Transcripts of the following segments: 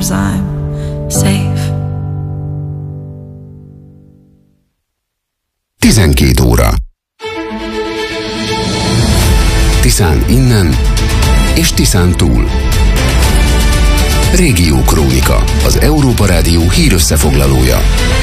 knows I'm safe. 12 óra. Tiszán innen és Tiszán túl. Régió Krónika, az Európa Rádió hírösszefoglalója.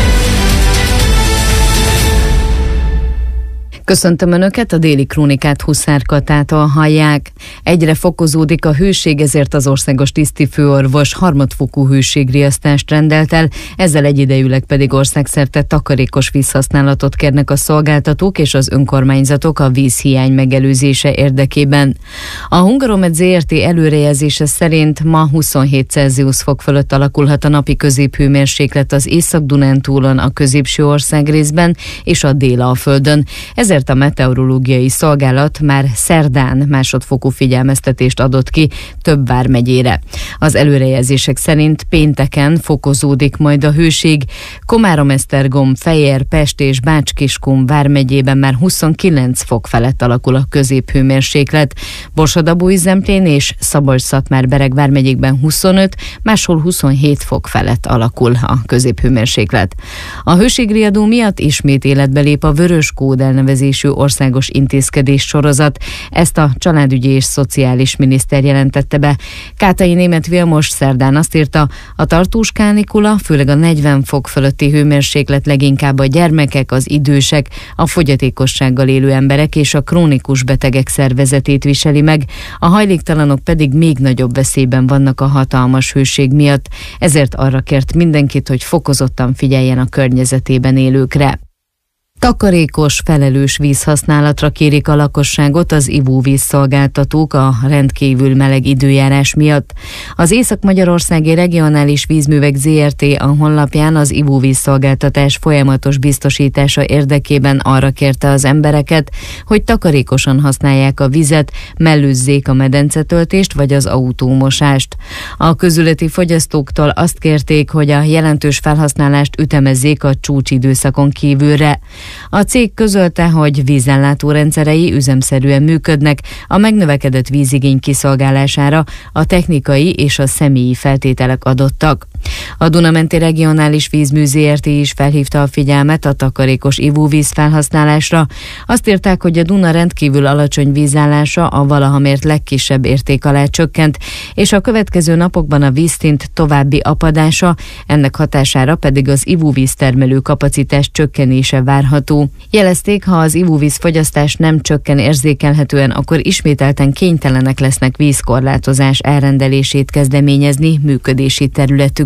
Köszöntöm Önöket, a déli krónikát Huszár Katától hallják. Egyre fokozódik a hőség, ezért az országos tisztifőorvos harmadfokú hőségriasztást rendelt el, ezzel egyidejűleg pedig országszerte takarékos vízhasználatot kérnek a szolgáltatók és az önkormányzatok a vízhiány megelőzése érdekében. A Hungaromed Zrt. Előrejelzése szerint ma 27 Celsius fok fölött alakulhat a napi középhőmérséklet az Észak-Dunántúlon, a középső országrészben és a Délalföldön. Ezért a meteorológiai szolgálat már szerdán másodfokú figyelmeztetést adott ki több vármegyére. Az előrejelzések szerint pénteken fokozódik majd a hőség. Komárom-Esztergom, Fejér, Pest és Bács-Kiskun vármegyében már 29 fok felett alakul a középhőmérséklet. Borsod-Abaúj-Zemplén és Szabolcs-Szatmár-Bereg vármegyékben 25, máshol 27 fok felett alakul a középhőmérséklet. A hőségriadó miatt ismét életbe lép a Vörös Kód elnevezésű országos intézkedés sorozat. Ezt a családügyi és szociális miniszter jelentette be. Kátai Németh Vilmos szerdán azt írta, a tartós kánikula, főleg a 40 fok fölötti hőmérséklet leginkább a gyermekek, az idősek, a fogyatékossággal élő emberek és a krónikus betegek szervezetét viseli meg, a hajléktalanok pedig még nagyobb veszélyben vannak a hatalmas hőség miatt, ezért arra kért mindenkit, hogy fokozottan figyeljen a környezetében élőkre. Takarékos, felelős vízhasználatra kérik a lakosságot az ivóvízszolgáltatók a rendkívül meleg időjárás miatt. Az Észak-Magyarországi Regionális Vízművek Zrt. A honlapján az ivóvízszolgáltatás folyamatos biztosítása érdekében arra kérte az embereket, hogy takarékosan használják a vizet, mellőzzék a medencetöltést vagy az autómosást. A közületi fogyasztóktól azt kérték, hogy a jelentős felhasználást ütemezzék a csúcsidőszakon kívülre. A cég közölte, hogy vízellátó rendszerei üzemszerűen működnek, a megnövekedett vízigény kiszolgálására a technikai és a személyi feltételek adottak. A Duna-menti Regionális Vízmű Zrt. Is felhívta a figyelmet a takarékos ivóvíz felhasználásra. Azt írták, hogy a Duna rendkívül alacsony vízállása a valaha mért legkisebb érték alá csökkent, és a következő napokban a vízszint további apadása, ennek hatására pedig az ivóvíz termelő kapacitás csökkenése várható. Jelezték, ha az ivóvíz fogyasztás nem csökken érzékelhetően, akkor ismételten kénytelenek lesznek vízkorlátozás elrendelését kezdeményezni működési területükön.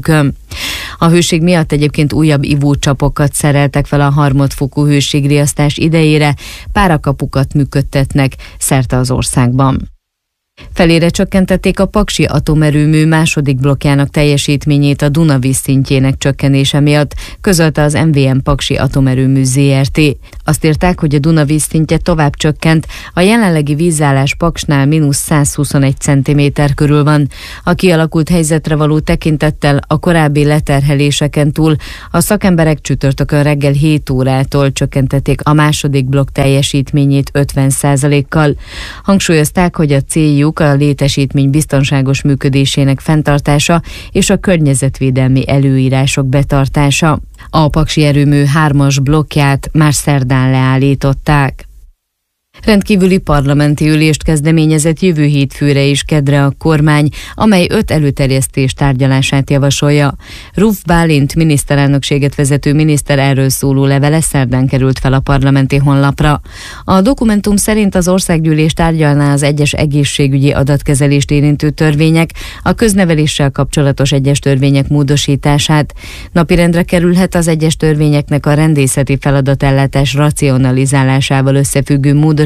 A hőség miatt egyébként újabb ivócsapokat szereltek fel a harmadfokú hőségriasztás idejére, párakapukat működtetnek szerte az országban. Felére csökkentették a Paksi atomerőmű második blokkjának teljesítményét a Duna vízszintjének csökkenése miatt, közölte az MVM Paksi atomerőmű Zrt. Azt írták, hogy a Duna vízszintje tovább csökkent, a jelenlegi vízállás Paksnál -121 cm körül van. A kialakult helyzetre való tekintettel a korábbi leterheléseken túl a szakemberek csütörtökön reggel 7 órától csökkentették a második blokk teljesítményét 50%-kal. Hangsúlyozták, hogy a céljuk a létesítmény biztonságos működésének fenntartása és a környezetvédelmi előírások betartása. A Paksi erőmű 3-as blokkját már szerdán leállították. Rendkívüli parlamenti ülést kezdeményezett jövő hétfőre és kedre a kormány, amely 5 előterjesztés tárgyalását javasolja. Ruf Bálint miniszterelnökséget vezető miniszter erről szóló levele szerdán került fel a parlamenti honlapra. A dokumentum szerint az országgyűlés tárgyalná az egyes egészségügyi adatkezelést érintő törvények, a közneveléssel kapcsolatos egyes törvények módosítását. Napirendre kerülhet az egyes törvényeknek a rendészeti feladatellátás racionalizálásával összefüggő módosítása,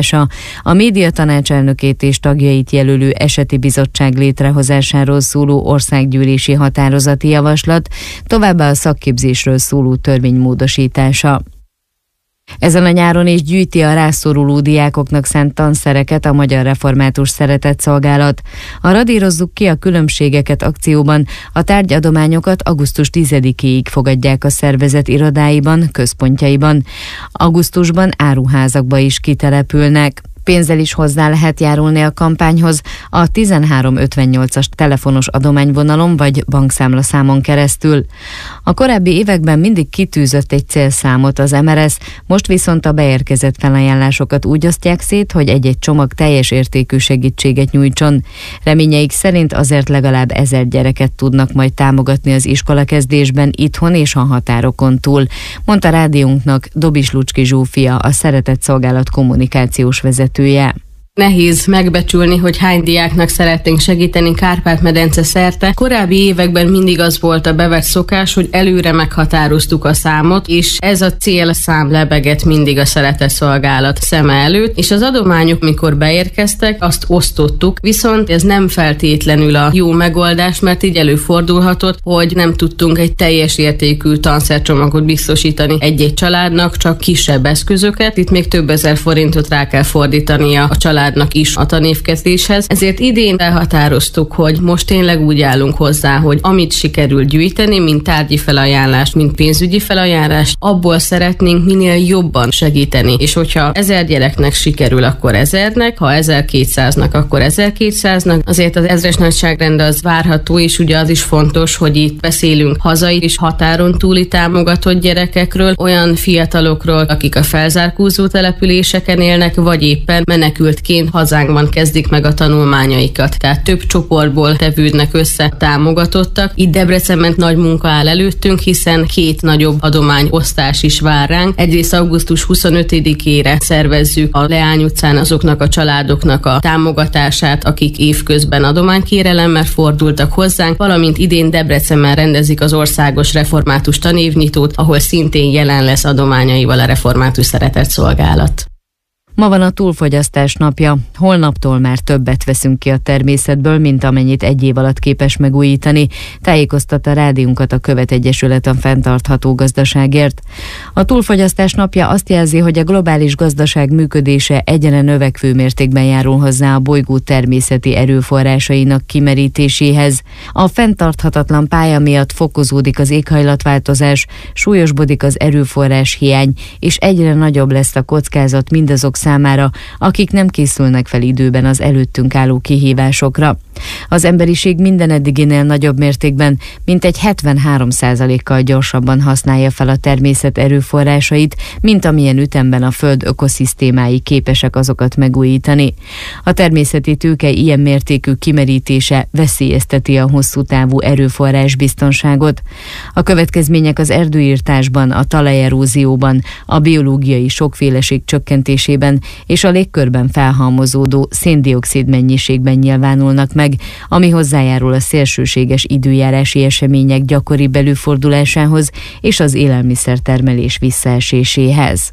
a média tanácselnökét és tagjait jelölő eseti bizottság létrehozásáról szóló országgyűlési határozati javaslat, továbbá a szakképzésről szóló törvény módosítása. Ezen a nyáron is gyűjti a rászoruló diákoknak szánt tanszereket a Magyar Református Szeretetszolgálat. A Radírozzuk ki a különbségeket akcióban a tárgyadományokat augusztus 10-éig fogadják a szervezet irodáiban, központjaiban. Augusztusban áruházakba is kitelepülnek. Pénzzel is hozzá lehet járulni a kampányhoz a 1358-as telefonos adományvonalon vagy bankszámlaszámon keresztül. A korábbi években mindig kitűzött egy célszámot az MRS, most viszont a beérkezett felajánlásokat úgy osztják szét, hogy egy-egy csomag teljes értékű segítséget nyújtson. Reményeik szerint azért legalább 1000 gyereket tudnak majd támogatni az iskolakezdésben itthon és a határokon túl, mondta rádiónknak Dobis Lucski Zsófia, a Szeretett Szolgálat kommunikációs vezetője. Nehéz megbecsülni, hogy hány diáknak szeretnénk segíteni Kárpát-medence szerte. Korábbi években mindig az volt a bevett szokás, hogy előre meghatároztuk a számot, és ez a célszám lebegett mindig a Szeretett Szolgálat szeme előtt, és az adományok, mikor beérkeztek, azt osztottuk, viszont ez nem feltétlenül a jó megoldás, mert így előfordulhatott, hogy nem tudtunk egy teljes értékű tanszercsomagot biztosítani egy-egy családnak, csak kisebb eszközöket. Itt még több ezer forintot rá kell fordítania a családnak is a tanévkezdéshez. Ezért idén elhatároztuk, hogy most tényleg úgy állunk hozzá, hogy amit sikerül gyűjteni, mint tárgyi felajánlást, mint pénzügyi felajánlást, abból szeretnénk minél jobban segíteni. És hogyha 1000 gyereknek sikerül, akkor 1000-nek, ha 1200-nak, akkor 1200-nak. Azért az ezres nagyságrend az várható, és ugye az is fontos, hogy itt beszélünk hazai és határon túli támogatott gyerekekről, olyan fiatalokról, akik a felzárkózó településeken élnek, vagy éppen menekültként hazánkban kezdik meg a tanulmányaikat. Tehát több csoportból tevődnek össze támogatottak. Itt Debrecenben nagy munka áll előttünk, hiszen 2 nagyobb adományosztás is vár ránk. Egyrészt augusztus 25-ére szervezzük a Leány utcán azoknak a családoknak a támogatását, akik évközben adománykérelemmel fordultak hozzánk, valamint idén Debrecenben rendezik az Országos Református Tanévnyitót, ahol szintén jelen lesz adományaival a Református Szeretett Szolgálat. Ma van a túlfogyasztás napja, holnaptól már többet veszünk ki a természetből, mint amennyit egy év alatt képes megújítani, tájékoztatta rádiónkat a Követ Egyesület a fenntartható gazdaságért. A túlfogyasztás napja azt jelzi, hogy a globális gazdaság működése egyre növekvő mértékben járul hozzá a bolygó természeti erőforrásainak kimerítéséhez. A fenntarthatatlan pálya miatt fokozódik az éghajlatváltozás, súlyosbodik az erőforrás hiány, és egyre nagyobb lesz a kockázat mindazok számára, akik nem készülnek fel időben az előttünk álló kihívásokra. Az emberiség minden eddiginél nagyobb mértékben, mintegy 73%-kal gyorsabban használja fel a természet erőforrásait, mint amilyen ütemben a Föld ökoszisztémái képesek azokat megújítani. A természeti tőke ilyen mértékű kimerítése veszélyezteti a hosszú távú erőforrás biztonságot. A következmények az erdőirtásban, a talajerózióban, a biológiai sokféleség csökkentésében és a légkörben felhalmozódó szén-dioxid mennyiségben nyilvánulnak meg, ami hozzájárul a szélsőséges időjárási események gyakoribb előfordulásához és az élelmiszertermelés visszaeséséhez.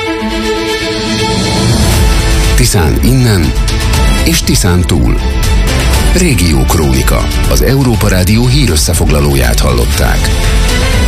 Tiszán innen és Tiszán túl. Régió Krónika, az Európa Rádió hírösszefoglalóját hallották.